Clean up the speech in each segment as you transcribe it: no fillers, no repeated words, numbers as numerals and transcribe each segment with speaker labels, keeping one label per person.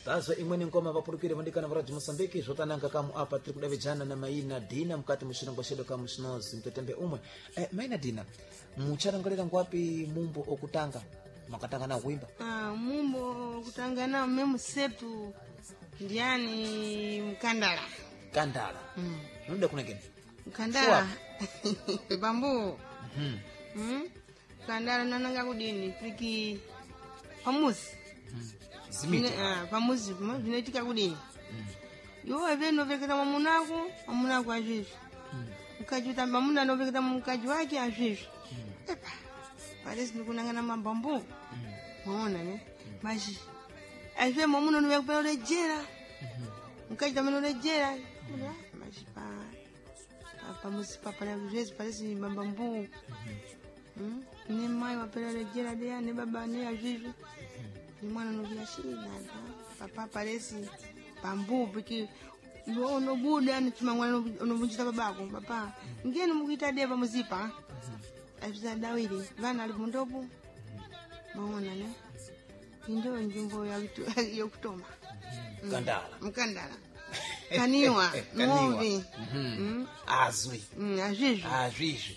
Speaker 1: tazo imweni ngoma vapurukire vandikana varaji Mosambiki zvotananga kamu apa tiri kudavijana na Maina Dina mukati mushirongo chedu kamu chinozi mtetembe umwe. Maina Dina mucharangalira ngwapi mumbo okutanga makatanga na kuimba?
Speaker 2: Mumbo okutanga na memu setu ndiani mkandala.
Speaker 1: Kandala. Nunda kunegeni?
Speaker 2: Mkandala. Bambu. Kandala nananga kudini priki pamuzi.
Speaker 1: Zimiti.
Speaker 2: Pamuzi vinoitika kudini. Yo aveno veketa mamunako azvizvi. Mukaji uta mamuna noveketa mukaji wake azvizvi. Epa. Paresi nikunangana mabambu. Maona ne. Maji. Azve mamuna noveketa rejera. Mukaji tameno rejera. Maji pamuzi papala vizvi paresi mabambu. Ni mai wapela rejera dea ne baba ne azvizvi. Ni mwana novia shida. Papa paresi bambu biki no buda ni chimangwana unovunjita babako papa ngeni mukuita deva muzipa azviza dawiri vana ali mundopo maona ne ndio njimbo yokutoma mkandala kaniwa ng'ombe
Speaker 1: azwi azvizvi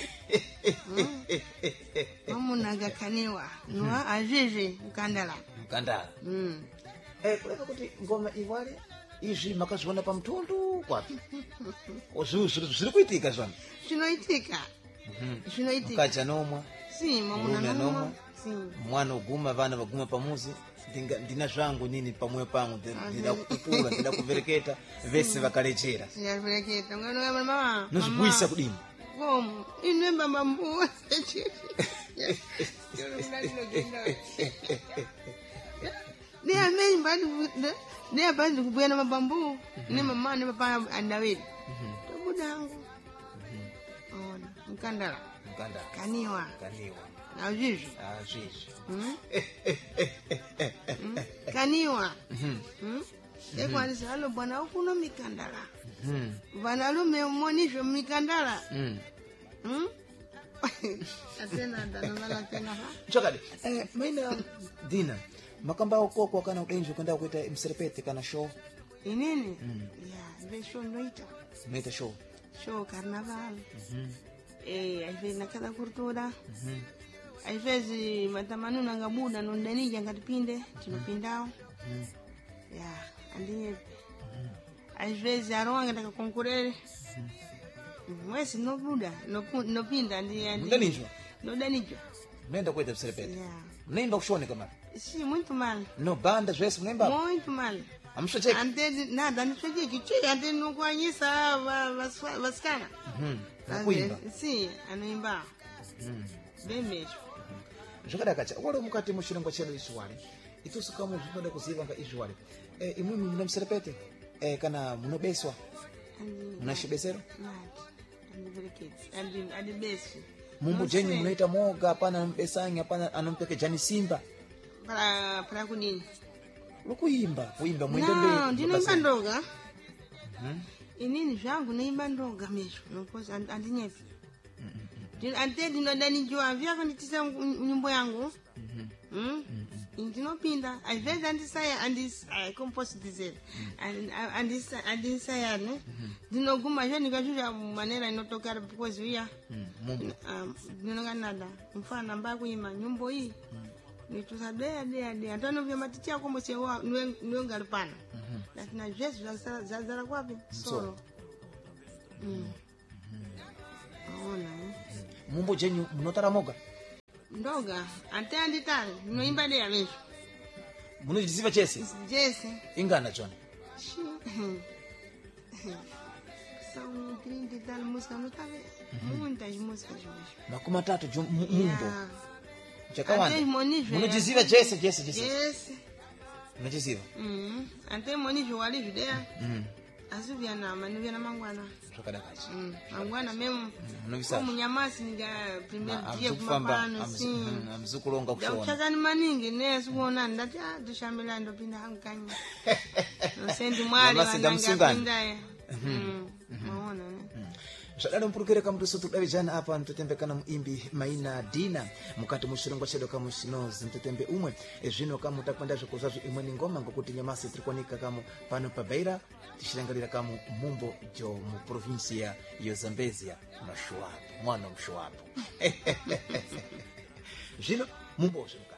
Speaker 2: mamunaga kaniwa no azvizvi mkandala
Speaker 1: kuleka kuti ngoma iwale izvi makazviona pamtundu kwapi? Zviri kuitika zvona?
Speaker 2: Zvinoitika.
Speaker 1: Mukaja nomwa?
Speaker 2: Si, mamuna nomwa.
Speaker 1: Mwana uguma, vana vaguma pamuzi, ndina zvangu nini pamwe pangu, ndida kukula, ndida kuvereketa, vese vakalechera.
Speaker 2: Vereketa, ngano mama.
Speaker 1: Nozibwisa kudini?
Speaker 2: Komu, inemba mambu. Ni ameni mbadi ni abandi kubuyana mabambu ni mama ni papa andaweli tobudangu ona mkandala kaniwa na jiji kaniwa ekwani salo bwana ukuno mikandala bwana lume monisho mikandala atena ndana tena ha
Speaker 1: chakadi Maina Dina makamba okoko kana udenjo kwenda kuita mserepete kana show
Speaker 2: inini ya show noita show carnaval aive nakala kurtoda aivezi matamanu nangabuda nondanija ngatipinde tinopindao ya andinye aivezi aronga ndaka konkurere mwesi nobuda nopinda
Speaker 1: ndanijwa
Speaker 2: nenda
Speaker 1: kuita mserepete mnaimba kushone kama
Speaker 2: si muito mal
Speaker 1: no banda zvese mnaimba
Speaker 2: muito mal
Speaker 1: amshocheki
Speaker 2: ante nada nishocheki che ante nokuanyisa vasikana
Speaker 1: kuimba
Speaker 2: si anoimba bemesho
Speaker 1: zvakadakacha wale mukati mushirongo chedu Izwali itusu kama zvinoda kuziva nga Izwali imwe muna mserepete kana munobeswa munashibesero
Speaker 2: andi besi
Speaker 1: mumbo jenyu munaita moga hapana mbesanya hapana anompeke jani simba
Speaker 2: para kunini
Speaker 1: kuimba mwende mbele
Speaker 2: no ndinoimba ndoga inini zvangu noimba ndoga mesho nokuti andinyefi ante ndinodani jua vyako nditisa nyimbo yangu ndinopinda aiveza andisaya compose dizeli andisaya ne ndinoguma zvo nikazvizva manera inotokara because uya ndinonga nada mfana mba kuima nyimbo iyi nitusa dea antanovya matiti yako mosewa niwengali pana lakini zvesu zazara kwapi solo aona
Speaker 1: mumbo jenyu munotara moga
Speaker 2: ndoga ante anditare noimba dea mesho
Speaker 1: munojiziva chese ingana chona
Speaker 2: são 30 e tal música não tá muitas músicas mesmo
Speaker 1: makuma tatu mumbo chakawanda munojiziva chese munojiziva
Speaker 2: ante monijo wali videa asuvia na manuvia na mangwana
Speaker 1: zvakadakachi
Speaker 2: mangwana memu
Speaker 1: munovisa
Speaker 2: munyamasi ninga primeiro dia kumapano sim
Speaker 1: amzukulonga kushona
Speaker 2: chakani maningi nesikuona ndati dushamila ndopinda hankanya nosendi mwali wananga pinda maona ne
Speaker 1: zvadalo mpulukire kamutuso tudavijana apa mtotembekana muimbi Maina Dina mukati mushilongo chedu kamu chinozi mtotembe umwe zvino kamu takwenda zvikozvazvo imwe ni ngoma ngokuti nyamasi tirikuoneka kamu pano pa Beira tichilangalira kamu mumbo jo mu provincia yo Zambezia mashuapo mwana mshuapo zvino mumbo